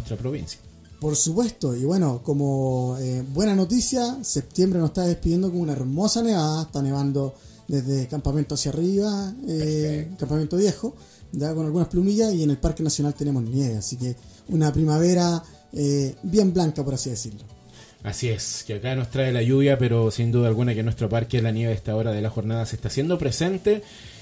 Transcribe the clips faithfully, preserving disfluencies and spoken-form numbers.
nuestra provincia. Por supuesto, y bueno, como eh, buena noticia, septiembre nos está despidiendo con una hermosa nevada, está nevando desde Campamento hacia arriba, eh, Campamento Viejo, ya con algunas plumillas, y en el Parque Nacional tenemos nieve, así que una primavera eh, bien blanca, por así decirlo. Así es, que acá nos trae la lluvia, pero sin duda alguna que en nuestro parque la nieve a esta hora de la jornada se está haciendo presente.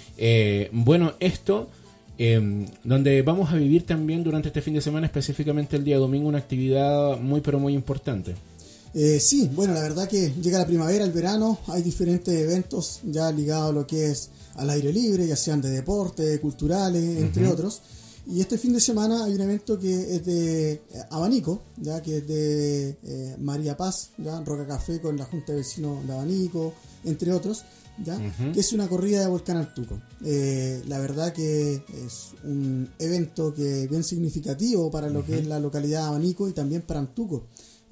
Eh, bueno, esto... Eh, donde vamos a vivir también durante este fin de semana, específicamente el día domingo, una actividad muy pero muy importante. Eh, sí, bueno, la verdad que llega la primavera, el verano, hay diferentes eventos ya ligados a lo que es al aire libre, ya sean de deporte, culturales, entre uh-huh. otros. Y este fin de semana hay un evento que es de Abanico, ya que es de eh, María Paz, ya Roca Café con la Junta de Vecinos de Abanico, entre otros. ¿Ya? Uh-huh. Que es una corrida de volcán Antuco. Eh, la verdad que es un evento que es bien significativo para lo uh-huh. que es la localidad de Abanico y también para Antuco,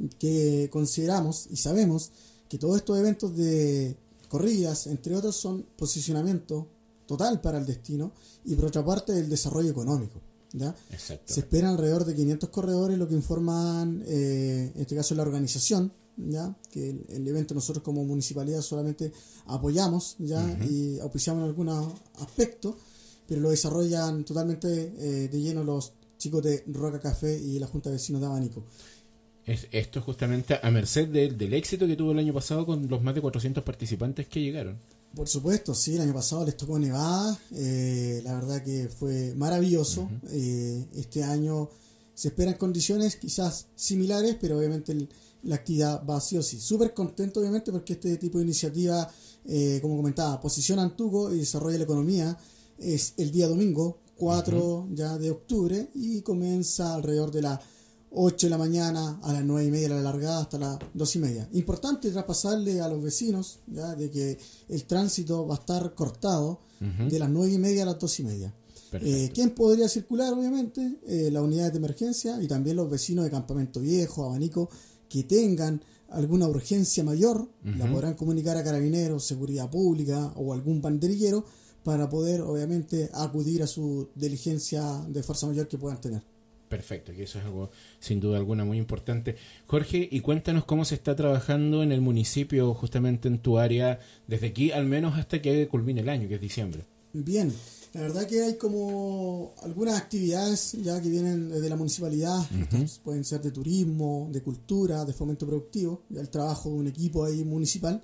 que consideramos y sabemos que todos estos eventos de corridas, entre otros, son posicionamiento total para el destino y por otra parte el desarrollo económico, ¿ya? Se esperan alrededor de quinientos corredores, lo que informan eh, en este caso la organización, ya que el, el evento nosotros como municipalidad solamente apoyamos ya uh-huh. y auspiciamos en algunos aspectos, pero lo desarrollan totalmente eh, de lleno los chicos de Roca Café y la Junta de Vecinos de Abanico. Es, esto es justamente a merced de, del éxito que tuvo el año pasado con los más de cuatrocientos participantes que llegaron. Por supuesto, sí, el año pasado les tocó nevada, eh, la verdad que fue maravilloso. Uh-huh. eh, este año se esperan condiciones quizás similares, pero obviamente el la actividad va sí o sí. Súper contento obviamente porque este tipo de iniciativa, eh, como comentaba, posiciona Antuco y desarrolla la economía. Es el día domingo, cuatro uh-huh. ya de octubre, y comienza alrededor de las ocho de la mañana a las nueve y media la largada hasta las dos y media. Importante traspasarle a los vecinos ya de que el tránsito va a estar cortado uh-huh. de las nueve y media a las dos y media. Eh, ¿Quién podría circular? Obviamente eh, las unidades de emergencia y también los vecinos de Campamento Viejo, Abanico, que tengan alguna urgencia mayor, uh-huh. la podrán comunicar a Carabineros, Seguridad Pública o algún banderillero para poder, obviamente, acudir a su diligencia de fuerza mayor que puedan tener. Perfecto, que eso es algo, sin duda alguna, muy importante. Jorge, y cuéntanos cómo se está trabajando en el municipio, justamente en tu área, desde aquí al menos hasta que culmine el año, que es diciembre. Bien. La verdad que hay como algunas actividades ya que vienen de la municipalidad, uh-huh. pueden ser de turismo, de cultura, de fomento productivo, ya el trabajo de un equipo ahí municipal,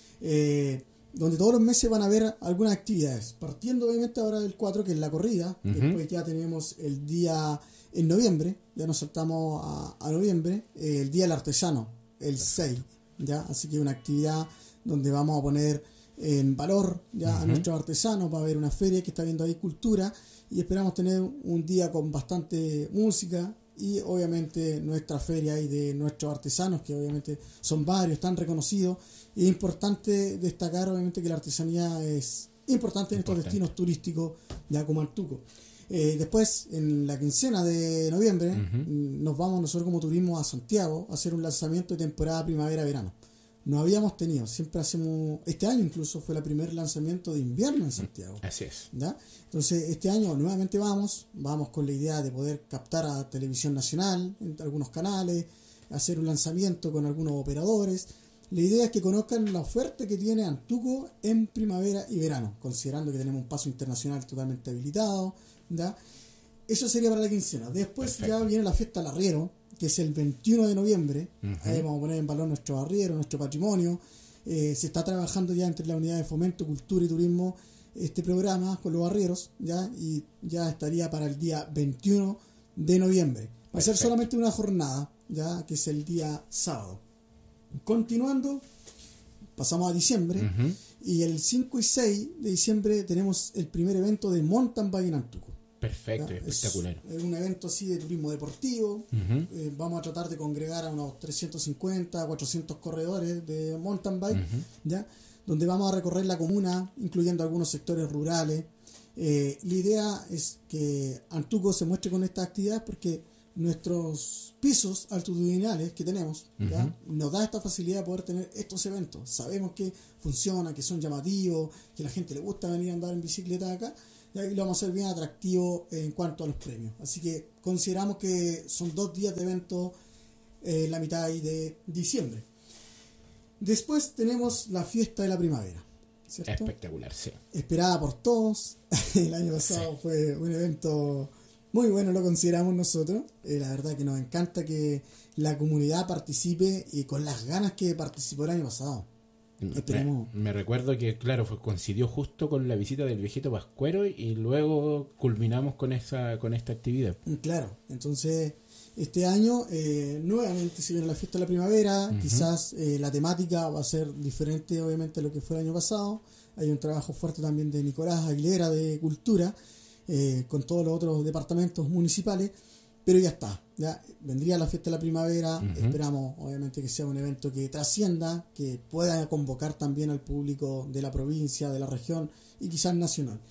eh, donde todos los meses van a haber algunas actividades, partiendo obviamente ahora del cuatro, que es la corrida, uh-huh. después ya tenemos el día en noviembre, ya nos saltamos a, a noviembre, eh, el día del artesano, el seis, ya, así que una actividad donde vamos a poner en valor ya uh-huh. a nuestros artesanos. Va a haber una feria que está viendo ahí cultura y esperamos tener un día con bastante música y obviamente nuestra feria ahí de nuestros artesanos, que obviamente son varios, están reconocidos. Y es importante destacar obviamente que la artesanía es importante en estos importante. destinos turísticos ya como Antuco. Eh, después, en la quincena de noviembre, uh-huh. nos vamos nosotros como turismo a Santiago a hacer un lanzamiento de temporada primavera-verano. No habíamos tenido, siempre hacemos, este año incluso fue el primer lanzamiento de invierno en Santiago. Así es. ¿Ya? Entonces este año nuevamente vamos, vamos con la idea de poder captar a Televisión Nacional, en algunos canales, hacer un lanzamiento con algunos operadores. La idea es que conozcan la oferta que tiene Antuco en primavera y verano, considerando que tenemos un paso internacional totalmente habilitado. ¿Ya? Eso sería para la quincena. Después Perfecto. ya viene la fiesta del arriero, que es el veintiuno de noviembre. Uh-huh. Ahí vamos a poner en valor nuestro arriero, nuestro patrimonio. Eh, se está trabajando ya entre la unidad de fomento, cultura y turismo este programa con los arrieros, ya, y ya estaría para el día veintiuno de noviembre. Va Perfecto. a ser solamente una jornada, ya, que es el día sábado. Continuando, pasamos a diciembre, uh-huh. y el cinco y seis de diciembre tenemos el primer evento de Mountain Bike en Antuco. Perfecto, espectacular. Es un evento así de turismo deportivo. Uh-huh. Eh, vamos a tratar de congregar a unos trescientos cincuenta, cuatrocientos corredores de mountain bike, uh-huh. ¿ya? Donde vamos a recorrer la comuna, incluyendo algunos sectores rurales. Eh, la idea es que Antuco se muestre con estas actividades porque nuestros pisos altitudinales que tenemos, ¿ya? Uh-huh. nos da esta facilidad de poder tener estos eventos. Sabemos que funcionan, que son llamativos, que a la gente le gusta venir a andar en bicicleta acá. ¿ya? Y lo vamos a hacer bien atractivo en cuanto a los premios. Así que consideramos que son dos días de evento en eh, la mitad ahí de diciembre. Después tenemos la fiesta de la primavera, ¿cierto? Espectacular, sí. Esperada por todos. El año pasado sí. Fue un evento muy bueno, lo consideramos nosotros. Eh, la verdad que nos encanta que la comunidad participe y con las ganas que participó el año pasado. Me, me recuerdo que, claro, fue, coincidió justo con la visita del viejito Pascuero y luego culminamos con esa con esta actividad. Claro, entonces este año eh, nuevamente se viene la fiesta de la primavera. Uh-huh. Quizás eh, la temática va a ser diferente obviamente a lo que fue el año pasado. Hay un trabajo fuerte también de Nicolás Aguilera de Cultura eh, con todos los otros departamentos municipales, pero ya está, ya vendría la fiesta de la primavera. Uh-huh. Esperamos obviamente que sea un evento que trascienda, que pueda convocar también al público de la provincia, de la región y quizás nacional.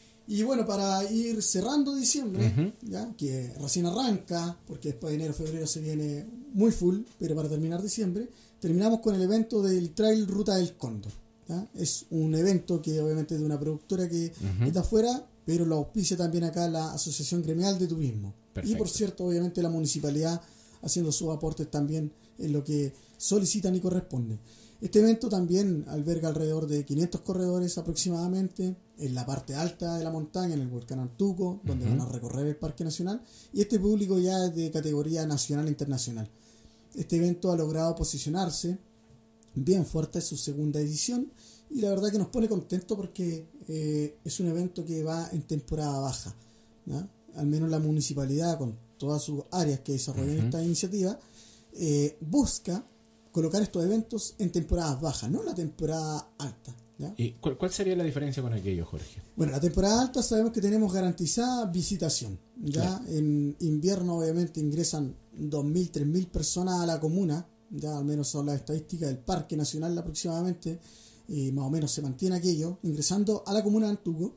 Y bueno, para ir cerrando diciembre, uh-huh. ya que recién arranca, porque después de enero, febrero se viene muy full, pero para terminar diciembre, terminamos con el evento del Trail Ruta del Cóndor. ¿Ya? Es un evento que obviamente es de una productora que uh-huh. está afuera, pero lo auspicia también acá la Asociación Gremial de Turismo. Perfecto. Y por cierto, obviamente la municipalidad haciendo sus aportes también en lo que solicitan y corresponde. Este evento también alberga alrededor de quinientos corredores aproximadamente en la parte alta de la montaña, en el volcán Antuco, donde uh-huh. van a recorrer el Parque Nacional, y este público ya es de categoría nacional e internacional. Este evento ha logrado posicionarse bien fuerte en su segunda edición y la verdad que nos pone contentos porque eh, es un evento que va en temporada baja, ¿ya? Al menos la municipalidad con todas sus áreas que desarrollan uh-huh. esta iniciativa eh, busca colocar estos eventos en temporadas bajas, no en la temporada alta, ¿ya? ¿Y cuál, cuál sería la diferencia con aquello, Jorge? Bueno, la temporada alta sabemos que tenemos garantizada visitación, ya claro. En invierno obviamente ingresan dos mil, tres mil personas a la comuna, ya al menos son las estadísticas del Parque Nacional aproximadamente, y más o menos se mantiene aquello, ingresando a la comuna de Antuco,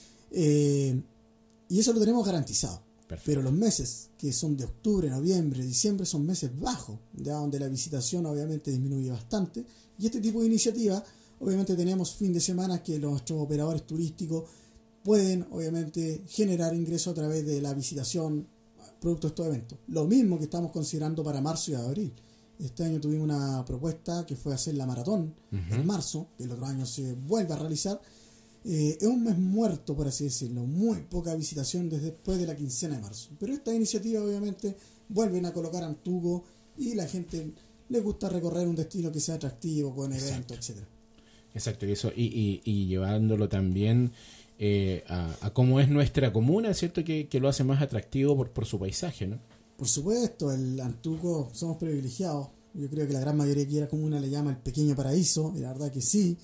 eh, y eso lo tenemos garantizado. Perfecto. Pero los meses que son de octubre, noviembre, diciembre son meses bajos, ya donde la visitación obviamente disminuye bastante, y este tipo de iniciativa, obviamente tenemos fin de semana que nuestros operadores turísticos pueden obviamente generar ingresos a través de la visitación producto de estos eventos. Lo mismo que estamos considerando para marzo y abril. Este año tuvimos una propuesta que fue hacer la maratón uh-huh. en marzo, que el otro año se vuelve a realizar. Eh, es un mes muerto, por así decirlo, muy poca visitación desde después de la quincena de marzo. Pero estas iniciativas obviamente vuelven a colocar Antuco y la gente le gusta recorrer un destino que sea atractivo, con eventos, etcétera. Exacto, y eso, y, y, y llevándolo también eh, a, a cómo es nuestra comuna, ¿cierto? Que, que lo hace más atractivo por, por su paisaje, ¿no? Por supuesto, el Antuco somos privilegiados. Yo creo que la gran mayoría de la comuna le llama el pequeño paraíso, y la verdad que sí.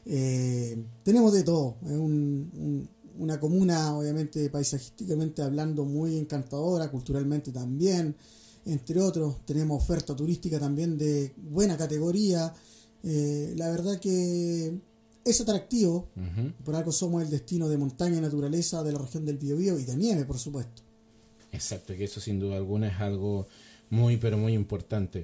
Eh, tenemos de todo. Es un, un, una comuna, obviamente, paisajísticamente hablando, muy encantadora, culturalmente también, entre otros. Tenemos oferta turística también de buena categoría. Eh, la verdad que es atractivo. Uh-huh. Por algo somos el destino de montaña y naturaleza de la región del Biobío y de nieve, por supuesto. Exacto, que eso sin duda alguna es algo muy, pero muy importante.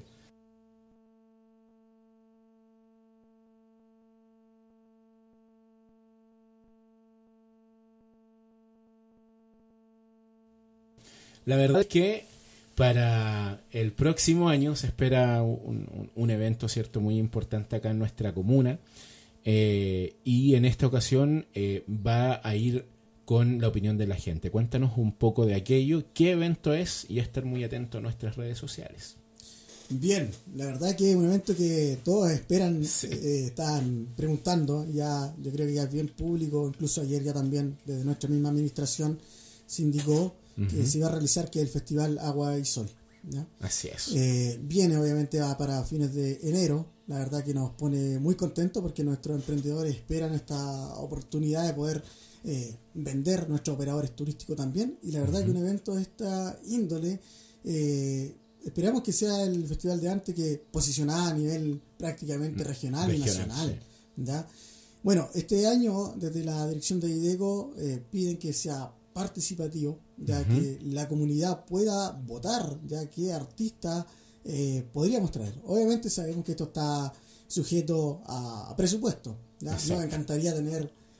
La verdad es que para el próximo año se espera un, un, un evento, cierto, muy importante acá en nuestra comuna, eh, y en esta ocasión eh, va a ir con la opinión de la gente. Cuéntanos un poco de aquello, qué evento es y estar muy atento a nuestras redes sociales. Bien, la verdad que es un evento que todos esperan, sí. eh, están preguntando, ya yo creo que ya es bien público, incluso ayer ya también desde nuestra misma administración se indicó uh-huh. que se iba a realizar, que es el Festival Agua y Sol, ¿ya? Así es. Eh, viene obviamente a, para fines de enero, la verdad que nos pone muy contentos porque nuestros emprendedores esperan esta oportunidad de poder eh, vender nuestros operadores turísticos también, y la verdad uh-huh. que un evento de esta índole, eh, esperamos que sea el festival de antes, que posicionada a nivel prácticamente regional, regional y nacional, sí. ¿ya? Bueno, este año desde la dirección de IDECO eh, piden que sea participativo, ya uh-huh. que la comunidad pueda votar, ya que artista eh, podríamos traer. Obviamente sabemos que esto está sujeto a, a presupuesto, ¿ya? Nos encantaría tener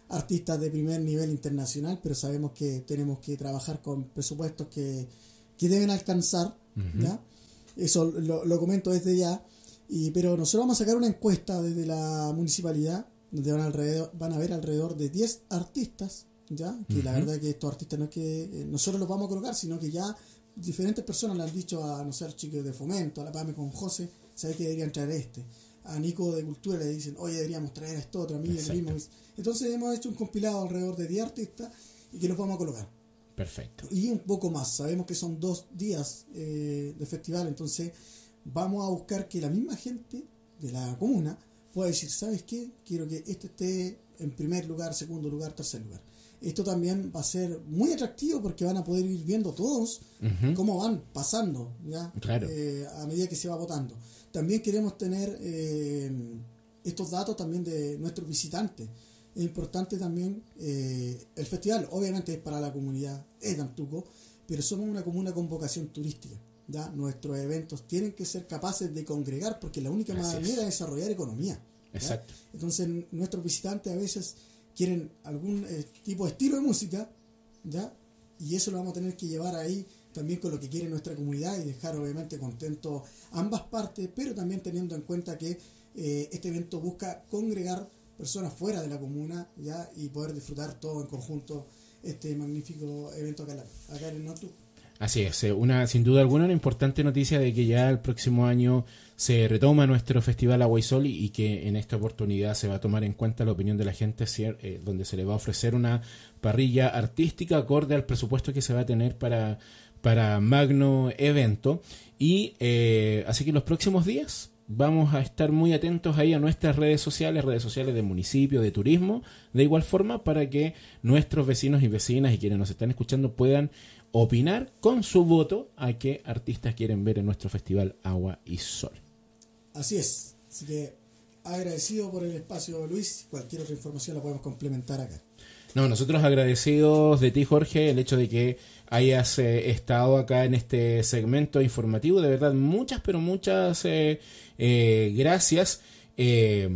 artistas de primer nivel internacional, pero sabemos que tenemos que trabajar con presupuestos que, que deben alcanzar, uh-huh. ¿ya? Eso lo, lo comento desde ya, y, pero nosotros vamos a sacar una encuesta desde la municipalidad, donde van, alrededor, van a haber alrededor de diez artistas, ¿ya? Que uh-huh. la verdad que estos artistas no es que eh, nosotros los vamos a colocar, sino que ya diferentes personas le han dicho a, no sé, a los chicos de Fomento, a la PAME con José, sabe que deberían traer este. A Nico de Cultura le dicen, oye, deberíamos traer esto otro, a mí, el mismo. Entonces hemos hecho un compilado alrededor de diez artistas y que los vamos a colocar. Perfecto. Y un poco más, sabemos que son dos días eh, de festival, entonces vamos a buscar que la misma gente de la comuna pueda decir, ¿sabes qué? Quiero que este esté en primer lugar, segundo lugar, tercer lugar. Esto también va a ser muy atractivo porque van a poder ir viendo todos uh-huh. cómo van pasando, ¿ya? Claro. Eh, a medida que se va votando. También queremos tener eh, estos datos también de nuestros visitantes. Es importante también eh, el festival, obviamente es para la comunidad de Antuco, pero somos una comuna con vocación turística, ¿ya? Nuestros eventos tienen que ser capaces de congregar porque la única Así manera es. de desarrollar economía. ¿ya? Exacto. Entonces nuestros visitantes a veces quieren algún eh, tipo de estilo de música, ¿ya? Y eso lo vamos a tener que llevar ahí también con lo que quiere nuestra comunidad y dejar obviamente contentos ambas partes, pero también teniendo en cuenta que eh, este evento busca congregar personas fuera de la comuna, ¿ya? Y poder disfrutar todo en conjunto este magnífico evento acá, acá en el Norte. Así es, una sin duda alguna una importante noticia de que ya el próximo año se retoma nuestro Festival Agua y Sol y, y que en esta oportunidad se va a tomar en cuenta la opinión de la gente, eh, donde se le va a ofrecer una parrilla artística acorde al presupuesto que se va a tener para, para magno evento. Y eh, así que en los próximos días vamos a estar muy atentos ahí a nuestras redes sociales, redes sociales del municipio, de turismo, de igual forma para que nuestros vecinos y vecinas y quienes nos están escuchando puedan opinar con su voto a qué artistas quieren ver en nuestro Festival Agua y Sol. Así es, así que agradecido por el espacio, Luis. Cualquier otra información la podemos complementar acá. No, nosotros agradecidos de ti, Jorge, el hecho de que hayas eh, estado acá en este segmento informativo. De verdad, muchas, pero muchas eh, eh, gracias. Eh,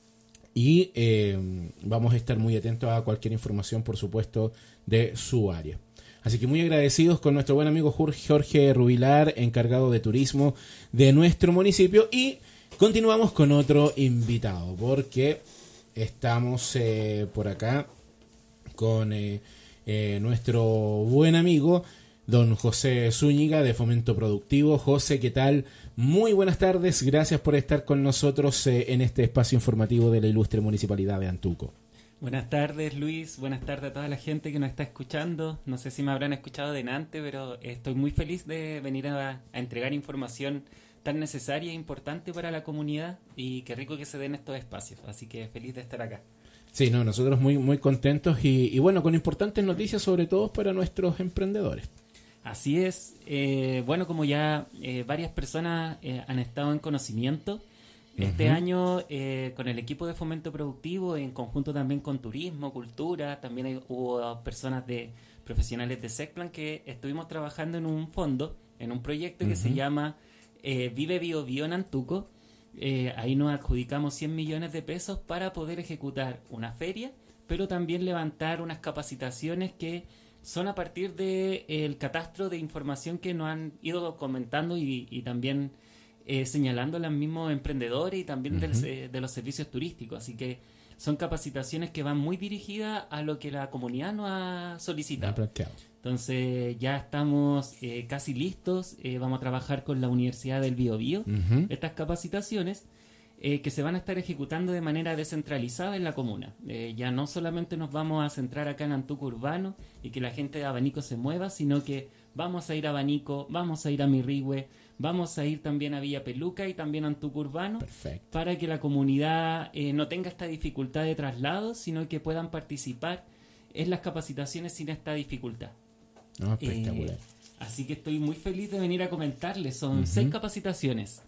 y eh, vamos a estar muy atentos a cualquier información, por supuesto, de su área. Así que muy agradecidos con nuestro buen amigo Jorge Rubilar, encargado de turismo de nuestro municipio. Y continuamos con otro invitado, porque estamos eh, por acá con eh, eh, nuestro buen amigo don José Zúñiga de Fomento Productivo. José, ¿qué tal? Muy buenas tardes, gracias por estar con nosotros eh, en este espacio informativo de la ilustre Municipalidad de Antuco. Buenas tardes, Luis, buenas tardes a toda la gente que nos está escuchando. No sé si me habrán escuchado delante, pero estoy muy feliz de venir a, a entregar información tan necesaria e importante para la comunidad, y qué rico que se den estos espacios, así que feliz de estar acá. Sí, no, nosotros muy muy contentos y, y bueno, con importantes noticias sobre todo para nuestros emprendedores. Así es, eh, bueno, como ya eh, varias personas eh, han estado en conocimiento, este uh-huh. año eh, con el equipo de Fomento Productivo, en conjunto también con Turismo, Cultura, también hay, hubo personas de profesionales de SECPLAN que estuvimos trabajando en un fondo, en un proyecto uh-huh. que se llama eh, Vive Bio Bio en Antuco. Eh, ahí nos adjudicamos cien millones de pesos para poder ejecutar una feria, pero también levantar unas capacitaciones que son a partir del de, catastro de información que nos han ido comentando y, y también eh, señalando los mismos emprendedores y también uh-huh. del, de los servicios turísticos. Así que son capacitaciones que van muy dirigidas a lo que la comunidad nos ha solicitado. Entonces ya estamos eh, casi listos, eh, vamos a trabajar con la Universidad del Biobío uh-huh. estas capacitaciones eh, que se van a estar ejecutando de manera descentralizada en la comuna. Eh, ya no solamente nos vamos a centrar acá en Antuco Urbano y que la gente de Abanico se mueva, sino que vamos a ir a Abanico, vamos a ir a Mirrihue, vamos a ir también a Villa Peluca y también a Antuco Urbano. Perfecto. Para que la comunidad eh, no tenga esta dificultad de traslado, sino que puedan participar en las capacitaciones sin esta dificultad. Oh, espectacular. Eh, así que estoy muy feliz de venir a comentarles. Son uh-huh. seis capacitaciones.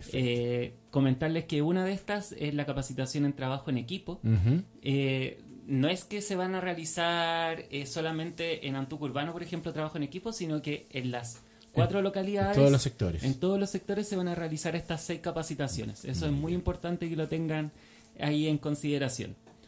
Eh, comentarles que una de estas es la capacitación en trabajo en equipo. Uh-huh. Eh, no es que se van a realizar eh, solamente en Antuco Urbano, por ejemplo, trabajo en equipo, sino que en las cuatro en, localidades, en todos los sectores. En todos los sectores se van a realizar estas seis capacitaciones. Eso uh-huh. es muy importante que lo tengan ahí en consideración.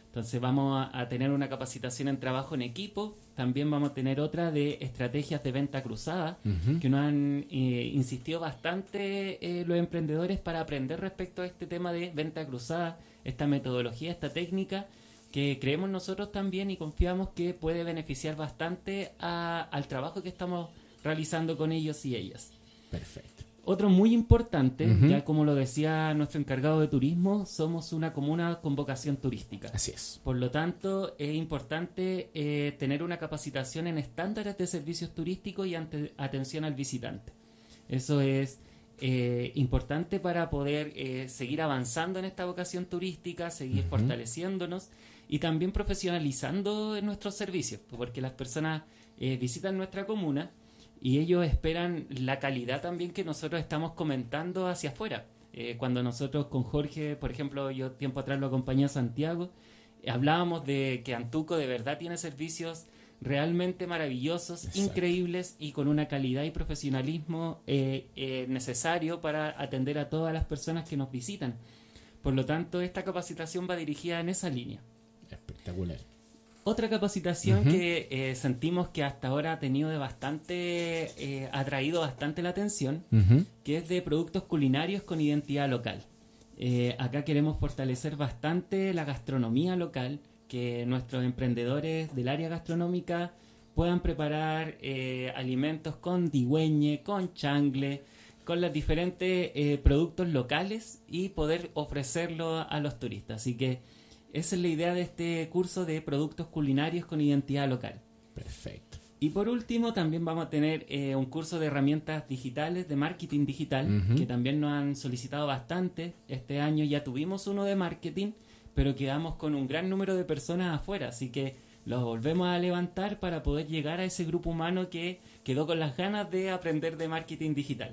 Entonces vamos a, a tener una capacitación en trabajo en equipo, también vamos a tener otra de estrategias de venta cruzada, uh-huh. que nos han eh, insistido bastante eh, los emprendedores para aprender respecto a este tema de venta cruzada, esta metodología, esta técnica, que creemos nosotros también y confiamos que puede beneficiar bastante a, al trabajo que estamos realizando con ellos y ellas. Perfecto. Otro muy importante, uh-huh. ya como lo decía nuestro encargado de turismo, somos una comuna con vocación turística. Así es. Por lo tanto, es importante eh, tener una capacitación en estándares de servicios turísticos y ante, atención al visitante. Eso es eh, importante para poder eh, seguir avanzando en esta vocación turística, seguir uh-huh. fortaleciéndonos y también profesionalizando en nuestros servicios, porque las personas eh, visitan nuestra comuna y ellos esperan la calidad también que nosotros estamos comentando hacia afuera. Eh, cuando nosotros con Jorge, por ejemplo, yo tiempo atrás lo acompañé a Santiago, eh, hablábamos de que Antuco de verdad tiene servicios realmente maravillosos, exacto. increíbles y con una calidad y profesionalismo eh, eh, necesario para atender a todas las personas que nos visitan. Por lo tanto, esta capacitación va dirigida en esa línea. Espectacular. Otra capacitación uh-huh. que eh, sentimos que hasta ahora ha tenido de bastante, eh, ha atraído bastante la atención, uh-huh. que es de productos culinarios con identidad local. Eh, acá queremos fortalecer bastante la gastronomía local, que nuestros emprendedores del área gastronómica puedan preparar eh, alimentos con digüeñe, con changle, con los diferentes eh, productos locales y poder ofrecerlo a los turistas. Así que esa es la idea de este curso de productos culinarios con identidad local. Perfecto. Y por último, también vamos a tener eh, un curso de herramientas digitales, de marketing digital, uh-huh. que también nos han solicitado bastante. Este año ya tuvimos uno de marketing, pero quedamos con un gran número de personas afuera, así que los volvemos a levantar para poder llegar a ese grupo humano que quedó con las ganas de aprender de marketing digital.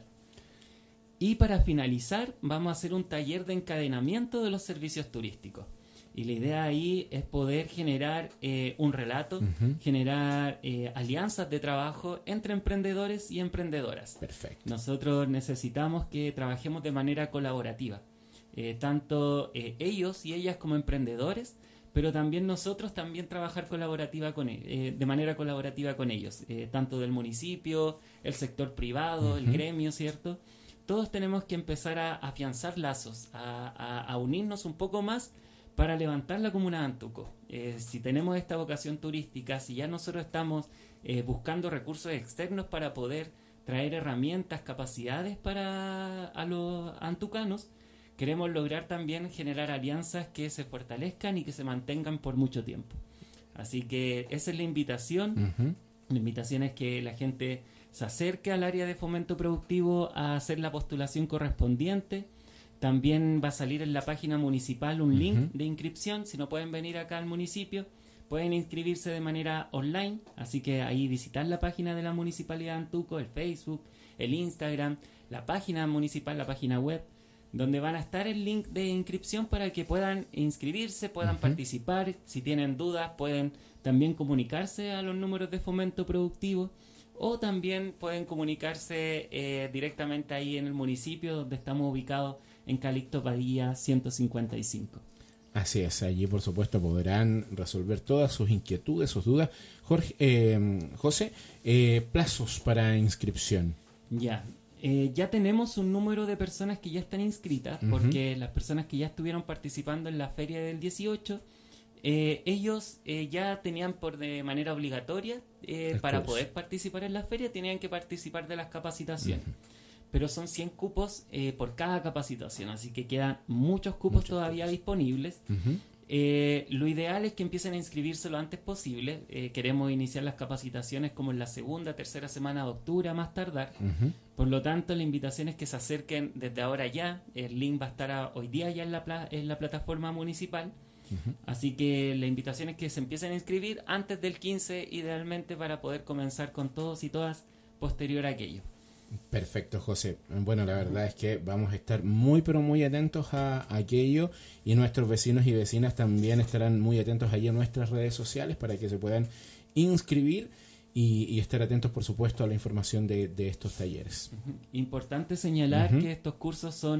Y para finalizar, vamos a hacer un taller de encadenamiento de los servicios turísticos. Y la idea ahí es poder generar eh, un relato, uh-huh. generar eh, alianzas de trabajo entre emprendedores y emprendedoras. Perfecto. Nosotros necesitamos que trabajemos de manera colaborativa, eh, tanto eh, ellos y ellas como emprendedores, pero también nosotros también trabajar colaborativa con eh, de manera colaborativa con ellos, eh, tanto del municipio, el sector privado, uh-huh. el gremio, ¿cierto? Todos tenemos que empezar a afianzar lazos, a, a, a unirnos un poco más para levantar la comuna de Antuco. Eh, si tenemos esta vocación turística, si ya nosotros estamos eh, buscando recursos externos para poder traer herramientas, capacidades para a los antucanos, queremos lograr también generar alianzas que se fortalezcan y que se mantengan por mucho tiempo. Así que esa es la invitación. Uh-huh. La invitación es que la gente se acerque al área de fomento productivo a hacer la postulación correspondiente. También va a salir en la página municipal un link uh-huh. de inscripción. Si no pueden venir acá al municipio, pueden inscribirse de manera online. Así que ahí visitar la página de la Municipalidad de Antuco, el Facebook, el Instagram, la página municipal, la página web, donde van a estar el link de inscripción para que puedan inscribirse, puedan uh-huh. participar. Si tienen dudas, pueden también comunicarse a los números de fomento productivo. O también pueden comunicarse eh, directamente ahí en el municipio donde estamos ubicados en Calixto Padilla ciento cincuenta y cinco. Así es, allí por supuesto podrán resolver todas sus inquietudes, sus dudas. Jorge, eh, José, eh, plazos para inscripción. Ya, eh, ya tenemos un número de personas que ya están inscritas, uh-huh. porque las personas que ya estuvieron participando en la feria del dieciocho, eh, ellos eh, ya tenían por de manera obligatoria, eh, para curso. Poder participar en la feria, tenían que participar de las capacitaciones. Uh-huh. Pero son cien cupos eh, por cada capacitación, así que quedan muchos cupos muchos todavía cupos. disponibles. Uh-huh. Eh, lo ideal es que empiecen a inscribirse lo antes posible. Eh, queremos iniciar las capacitaciones como en la segunda, tercera semana de octubre a más tardar. Uh-huh. Por lo tanto, la invitación es que se acerquen desde ahora ya. El link va a estar a, hoy día ya en la, pla- en la plataforma municipal. Uh-huh. Así que la invitación es que se empiecen a inscribir antes del quince, idealmente, para poder comenzar con todos y todas posterior a aquello. Perfecto, José. Bueno, la verdad es que vamos a estar muy pero muy atentos a, a aquello, y nuestros vecinos y vecinas también estarán muy atentos allí en nuestras redes sociales para que se puedan inscribir y, y estar atentos, por supuesto, a la información de, de estos talleres. Uh-huh. Importante señalar uh-huh. que estos cursos son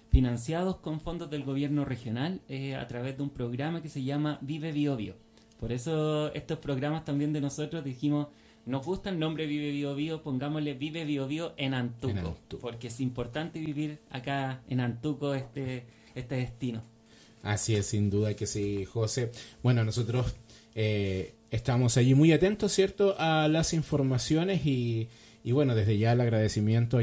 financiados con fondos del gobierno regional eh, a través de un programa que se llama Vive Bio Bio. Por eso estos programas también de nosotros dijimos, nos gusta el nombre Vive Bio Bio, pongámosle Vive Bio Bio en Antuco, en Antuco, porque es importante vivir acá en Antuco este, este destino. Así es, sin duda que sí, José. Bueno, nosotros eh, estamos allí muy atentos, ¿cierto?, a las informaciones y, y bueno, desde ya el agradecimiento a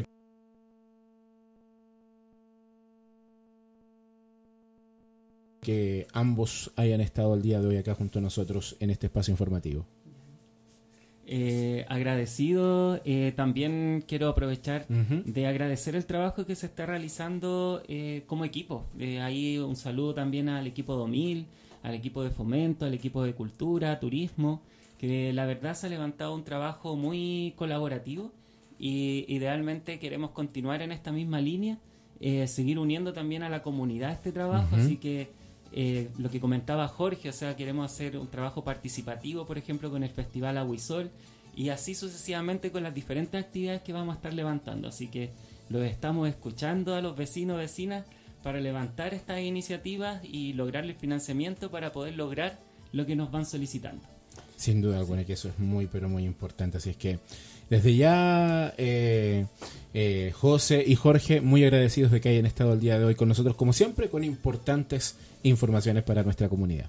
que ambos hayan estado el día de hoy acá junto a nosotros en este espacio informativo. Eh, agradecido, eh, también quiero aprovechar uh-huh. de agradecer el trabajo que se está realizando eh, como equipo. Eh, ahí un saludo también al equipo Domil, al equipo de Fomento, al equipo de Cultura, Turismo, que la verdad se ha levantado un trabajo muy colaborativo y idealmente queremos continuar en esta misma línea, eh, seguir uniendo también a la comunidad a este trabajo, uh-huh. así que Eh, lo que comentaba Jorge, o sea, queremos hacer un trabajo participativo, por ejemplo, con el Festival Aguisol y así sucesivamente con las diferentes actividades que vamos a estar levantando. Así que los estamos escuchando a los vecinos, vecinas, para levantar estas iniciativas y lograr el financiamiento para poder lograr lo que nos van solicitando. Sin duda alguna, sí, que eso es muy, pero muy importante. Así es que desde ya, eh, eh, José y Jorge, muy agradecidos de que hayan estado el día de hoy con nosotros, como siempre, con importantes informaciones para nuestra comunidad.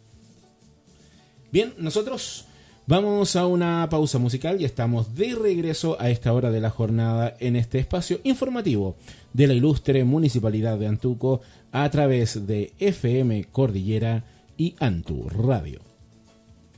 Bien, nosotros vamos a una pausa musical y estamos de regreso a esta hora de la jornada en este espacio informativo de la ilustre Municipalidad de Antuco a través de F M Cordillera y Antu Radio.